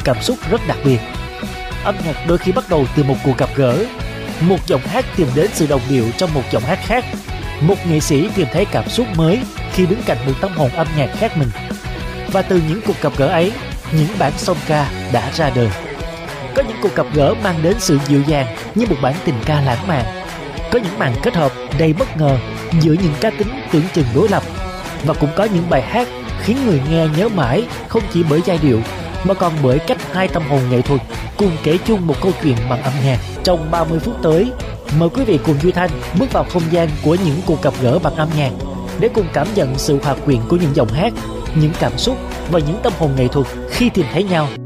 cảm xúc rất đặc biệt. Âm nhạc đôi khi bắt đầu từ một cuộc gặp gỡ, một giọng hát tìm đến sự đồng điệu trong một giọng hát khác, một nghệ sĩ tìm thấy cảm xúc mới khi đứng cạnh một tâm hồn âm nhạc khác mình. Và từ những cuộc gặp gỡ ấy, những bản song ca đã ra đời. Có những cuộc gặp gỡ mang đến sự dịu dàng như một bản tình ca lãng mạn. Có những màn kết hợp đầy bất ngờ giữa những cá tính tưởng chừng đối lập. Và cũng có những bài hát khiến người nghe nhớ mãi, không chỉ bởi giai điệu mà còn bởi cách hai tâm hồn nghệ thuật cùng kể chung một câu chuyện bằng âm nhạc. Trong 30 phút tới, mời quý vị cùng Duy Thanh bước vào không gian của những cuộc gặp gỡ bằng âm nhạc để cùng cảm nhận sự hòa quyện của những giọng hát, những cảm xúc và những tâm hồn nghệ thuật khi tìm thấy nhau.